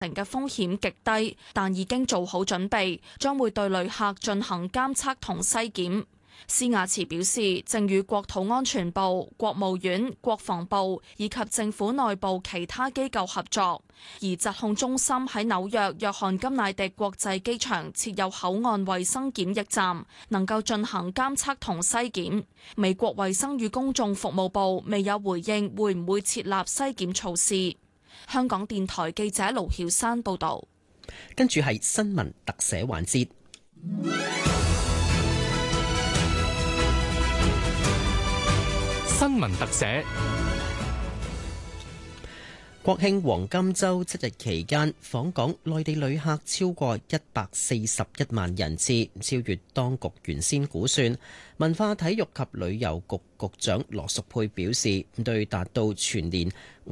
嘅風險極低，但已經做好準備，將會對旅客進行監測同篩檢。施雅慈表示，正與國土安全部、國務院、國防部以及政府內部其他機構合作，而疾控中心喺紐約約翰甘迺迪國際機場設有口岸衛生檢疫站，能夠進行監測同篩檢。美國衛生與公眾服務部未有回應會唔會設立篩檢措施。香港電台記者盧曉珊報道。 跟住係新聞特寫環節。 新聞特寫。 國慶黃金週7日期間，訪港內地旅客超過141萬人次，超越當局原先估算。文化體育及旅遊局局長羅淑佩表示，對達到全年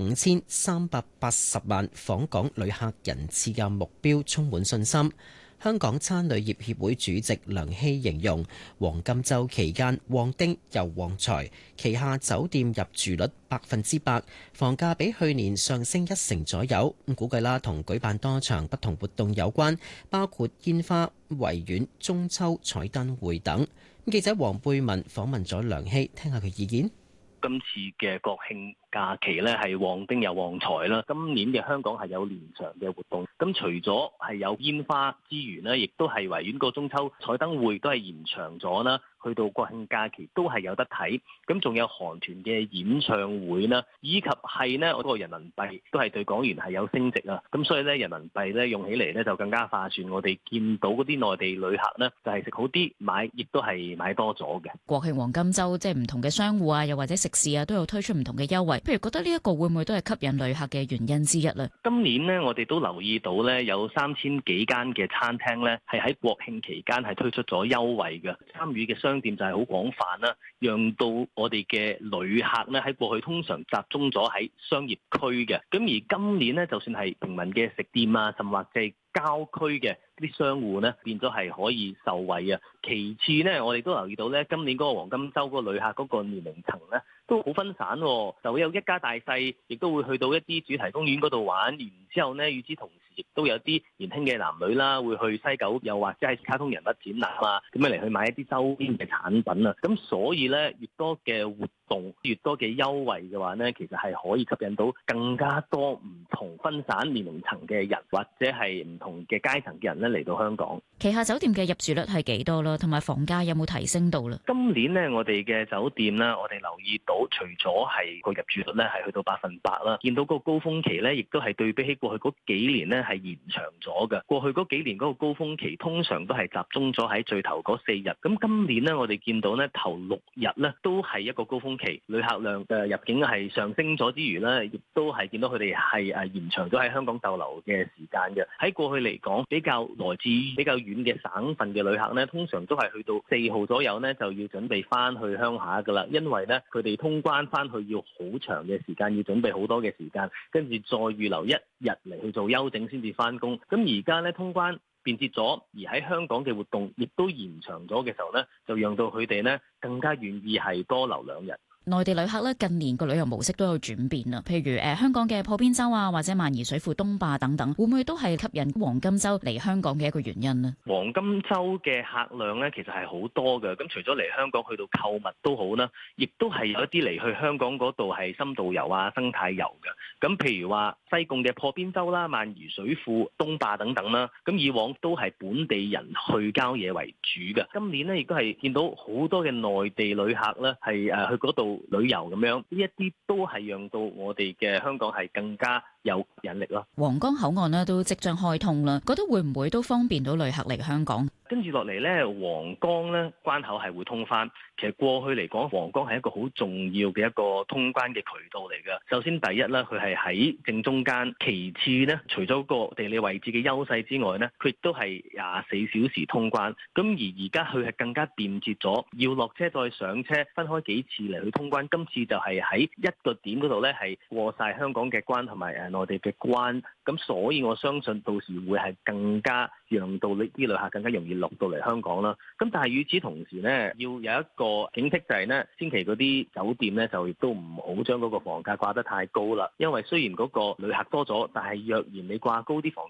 5380萬訪港旅客人次嘅目標充滿信心。香港餐旅業協會主席梁希形容，黃金週期間旺丁又旺財，旗下酒店入住率100%，房價比去年上升1成左右。估計啦，同舉辦多場不同活動有關，包括煙花、維園、中秋彩燈會等。記者黃貝文訪問咗梁希，聽下佢意見。 今次嘅國慶假期咧係旺丁又旺財啦，今年嘅香港係有連場嘅活動，咁除咗係有煙花之餘呢，亦都係維園個中秋彩燈會都係延長咗啦，去到國慶假期都係有得睇，咁仲有韓團嘅演唱會啦，以及係呢我個人民幣都係對港元係有升值啊，咁所以咧人民幣咧用起嚟咧就更加划算，我哋見到嗰啲內地旅客呢，就係食好啲買，亦都係買多咗嘅。 國慶黃金週即係唔同嘅商戶啊，又或者食肆啊，都有推出唔同嘅優惠。譬如覺得呢一個會唔會都係吸引旅客嘅原因之一咧？ 今年呢，我哋都留意到咧，有3000幾間嘅餐廳咧，係喺國慶期間係推出咗優惠嘅。參與嘅商店就係好廣泛啦，讓到我哋嘅旅客咧喺過去通常集中咗喺商業區嘅。咁而今年呢，就算係平民嘅食店啊，甚或係郊區嘅啲商戶呢，變咗係可以受惠啊。其次呢，我哋都留意到咧，今年嗰個黃金週嗰個旅客嗰個年齡層咧，都好分散，就會有一家大細，亦都會去到一啲主題公園嗰度玩。然之後呢，與之同時，亦都有啲年輕嘅男女啦，會去西九，又或者係卡通人物展覽啊，咁樣嚟去買一啲周邊嘅產品啊。咁所以呢，越多嘅活動，越多嘅優惠嘅話呢，其實係可以吸引到更加多唔同分散年齡層嘅人，或者係唔同嘅階層嘅人咧嚟到香港。 旗下酒店嘅入住率係幾多啦？同埋房價有冇提升到啦？ 今年呢，我哋嘅酒店呢，我哋留意到，除咗係個入住率咧係去到100%啦，見到個高峰期咧，亦都係對比起過去嗰幾年咧係延長咗嘅。過去嗰幾年嗰個高峰期通常都係集中咗喺最頭嗰4日，咁今年呢，我哋見到咧頭6日咧都係一個高峰期，旅客量入境係上升咗之餘咧，亦都係見到佢哋係延長咗喺香港逗留嘅時間嘅。喺過去嚟講，比較來自比較遠嘅省份嘅旅客咧，通常都係去到4號左右咧就要準備翻去鄉下噶啦，因為咧佢哋通關翻去要好長嘅時間，要準備好多嘅時間，跟住再預留1日嚟去做休整先至翻工。咁而家咧通關便捷咗，而喺香港嘅活動亦都延長咗嘅時候咧，就讓到佢哋咧更加願意係多留2日。 內地旅客咧近年個旅遊模式都有轉變啦，譬如香港嘅破邊洲啊，或者萬宜水庫東壩等等，會唔會都係吸引黃金週嚟香港嘅一個原因呢？ 黃金週嘅客量咧其實係好多嘅，咁除咗嚟香港去到購物都好啦，亦都係有一啲嚟去香港嗰度係深度遊啊、生態遊嘅。咁譬如話西貢嘅破邊洲啦、萬宜水庫、東壩等等啦，咁以往都係本地人去郊野為主嘅。今年咧亦都係見到好多嘅內地旅客咧係去嗰度旅遊咁樣，呢一啲都係讓到我哋嘅香港係更加有吸引力咯。 皇崗口岸呢都即將開通啦，覺得會唔會都方便到旅客嚟香港？ 跟住落嚟咧，皇崗咧關口係會通返。其實過去嚟講，皇崗係一個好重要嘅一個通關嘅渠道嚟嘅。首先第一咧，佢係喺正中間；其次咧，除咗個地理位置嘅優勢之外咧，佢亦都係24小時通關。咁而家佢係更加便捷咗，要落車再上車，分開幾次嚟去通關。今次就係喺一個點嗰度咧，係過晒香港嘅關同埋內地嘅關。咁所以我相信到時會係更加讓到呢啲旅客更加容易落到嚟香港啦。咁但係與此同時呢，要有一個警惕就係呢，千祈嗰啲酒店呢，就亦都唔好將嗰個房價掛得太高啦。因為雖然嗰個旅客多咗，但係若然你掛高啲房